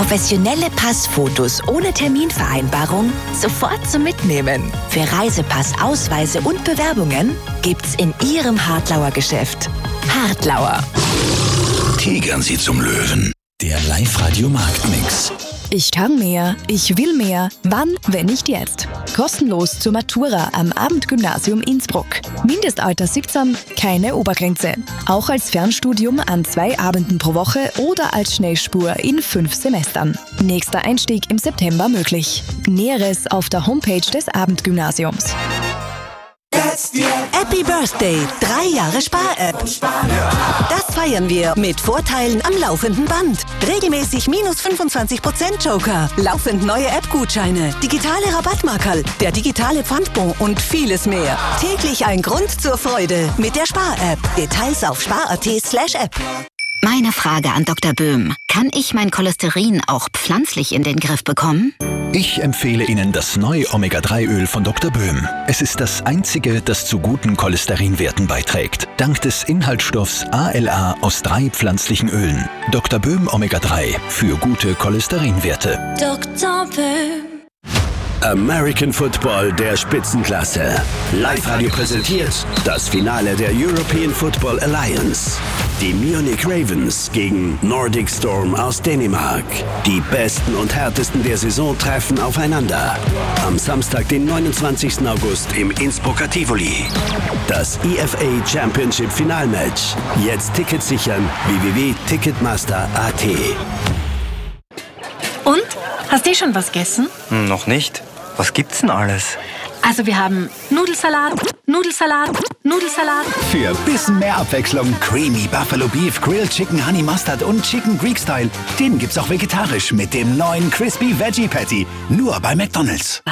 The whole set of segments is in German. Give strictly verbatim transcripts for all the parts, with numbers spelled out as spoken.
Professionelle Passfotos ohne Terminvereinbarung sofort zum Mitnehmen. Für Reisepass, Ausweise und Bewerbungen gibt's in Ihrem Hartlauer Geschäft. Hartlauer. Tigern Sie zum Löwen. Der Live-Radio-Marktmix. Ich kann mehr, ich will mehr. Wann, wenn nicht jetzt? Kostenlos zur Matura am Abendgymnasium Innsbruck. Mindestalter siebzehn, keine Obergrenze. Auch als Fernstudium an zwei Abenden pro Woche oder als Schnellspur in fünf Semestern. Nächster Einstieg im September möglich. Näheres auf der Homepage des Abendgymnasiums. Happy Birthday, drei Jahre Spar-App. Das feiern wir mit Vorteilen am laufenden Band. Regelmäßig minus fünfundzwanzig Prozent Joker, laufend neue App-Gutscheine, digitale Rabattmarkerl, der digitale Pfandbon und vieles mehr. Täglich ein Grund zur Freude mit der Spar-App. Details auf spar.at slash app. Meine Frage an Doktor Böhm. Kann ich mein Cholesterin auch pflanzlich in den Griff bekommen? Ich empfehle Ihnen das neue Omega drei Öl von Doktor Böhm. Es ist das einzige, das zu guten Cholesterinwerten beiträgt. Dank des Inhaltsstoffs A L A aus drei pflanzlichen Ölen. Doktor Böhm Omega drei für gute Cholesterinwerte. Doktor Böhm. American Football der Spitzenklasse. Live-Radio präsentiert das Finale der European Football Alliance. Die Munich Ravens gegen Nordic Storm aus Dänemark. Die besten und härtesten der Saison treffen aufeinander. Am Samstag, den neunundzwanzigsten August im Innsbrucker Tivoli. Das E F A Championship Finalmatch. Jetzt Tickets sichern. w w w punkt ticketmaster punkt a t. Und? Hast du schon was gegessen? Hm, noch nicht. Was gibt's denn alles? Also wir haben Nudelsalat, Nudelsalat, Nudelsalat. Für ein bisschen mehr Abwechslung Creamy Buffalo Beef, Grilled Chicken Honey Mustard und Chicken Greek Style. Den gibt's auch vegetarisch mit dem neuen Crispy Veggie Patty. Nur bei McDonald's.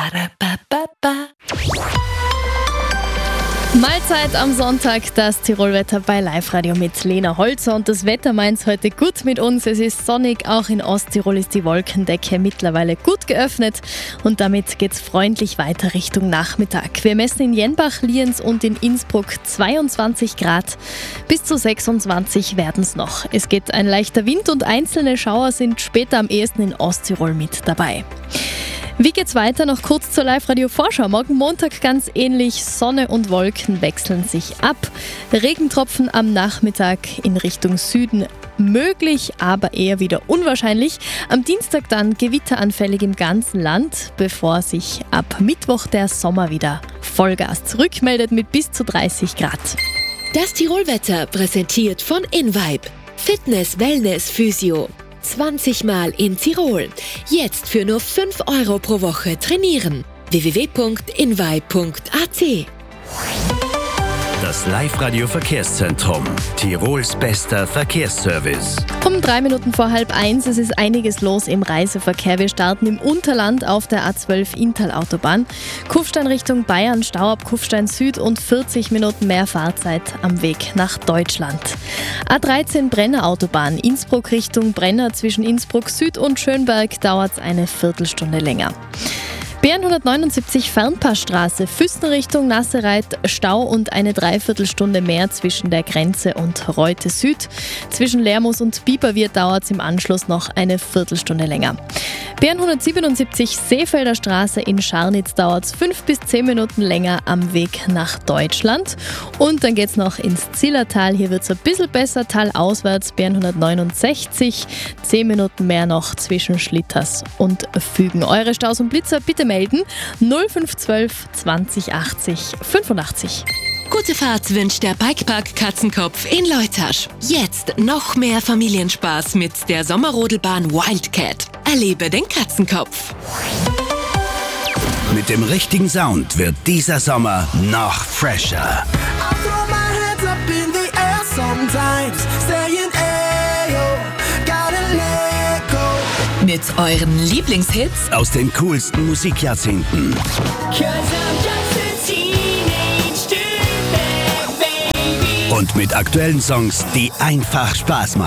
Mahlzeit am Sonntag, das Tirolwetter bei Live-Radio mit Lena Holzer. Und das Wetter meint's heute gut mit uns. Es ist sonnig, auch in Osttirol ist die Wolkendecke mittlerweile gut geöffnet. Und damit geht's freundlich weiter Richtung Nachmittag. Wir messen in Jenbach, Lienz und in Innsbruck zweiundzwanzig Grad. Bis zu sechsundzwanzig werden's noch. Es geht ein leichter Wind und einzelne Schauer sind später am ehesten in Osttirol mit dabei. Wie geht's weiter? Noch kurz zur Live-Radio-Vorschau. Morgen Montag ganz ähnlich. Sonne und Wolken wechseln sich ab. Regentropfen am Nachmittag in Richtung Süden möglich, aber eher wieder unwahrscheinlich. Am Dienstag dann gewitteranfällig im ganzen Land, bevor sich ab Mittwoch der Sommer wieder Vollgas zurückmeldet mit bis zu dreißig Grad. Das Tirolwetter präsentiert von InVibe. Fitness, Wellness, Physio. zwanzig Mal in Tirol. Jetzt für nur fünf Euro pro Woche trainieren. w w w punkt invibe punkt a t. Das Live-Radio-Verkehrszentrum. Tirols bester Verkehrsservice. Um drei Minuten vor halb eins, es ist einiges los im Reiseverkehr. Wir starten im Unterland auf der A zwölf Inntal-Autobahn. Kufstein Richtung Bayern, Stau ab Kufstein Süd und vierzig Minuten mehr Fahrzeit am Weg nach Deutschland. A dreizehn Brenner Autobahn, Innsbruck Richtung Brenner zwischen Innsbruck Süd und Schönberg dauert es eine Viertelstunde länger. B N hundertneunundsiebzig Fernpassstraße, Füssen Richtung Nassereit, Stau und eine Dreiviertelstunde mehr zwischen der Grenze und Reute Süd. Zwischen Lermoos und Biberwirt dauert es im Anschluss noch eine Viertelstunde länger. B N hundertsiebenundsiebzig Seefelder Straße in Scharnitz dauert es fünf bis zehn Minuten länger am Weg nach Deutschland. Und dann geht es noch ins Zillertal. Hier wird es ein bisschen besser, talauswärts B N hundertneunundsechzig. zehn Minuten mehr noch zwischen Schlitters und Fügen. Eure Staus und Blitzer bitte melden. null fünf zwölf zwanzig achtzig fünfundachtzig. Gute Fahrt wünscht der Bikepark Katzenkopf in Leutasch. Jetzt noch mehr Familienspaß mit der Sommerrodelbahn Wildcat. Erlebe den Katzenkopf. Mit dem richtigen Sound wird dieser Sommer noch fresher. Mit euren Lieblingshits aus den coolsten Musikjahrzehnten. Und mit aktuellen Songs, die einfach Spaß machen.